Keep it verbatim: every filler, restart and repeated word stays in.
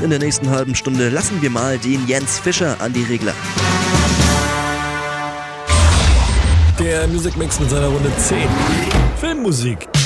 in der nächsten halben Stunde lassen wir mal den Jens Fischer an die Regler. Der Music Mix mit seiner Runde zehn. Filmmusik.